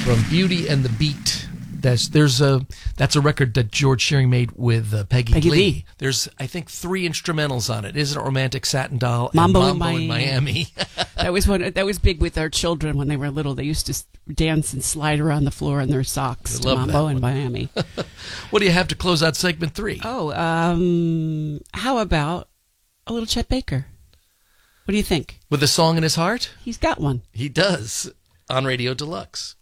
from Beauty and the Beat. That's a record that George Shearing made with Peggy Lee. There's, I think, 3 instrumentals on it. Isn't it Romantic Satin Doll and Mambo in Miami? That was big with our children when they were little. They used to dance and slide around the floor in their socks to Mambo in Miami. What do you have to close out segment 3? Oh, how about a little Chet Baker? What do you think? With a song in his heart? He's got one. He does, on Radio Deluxe.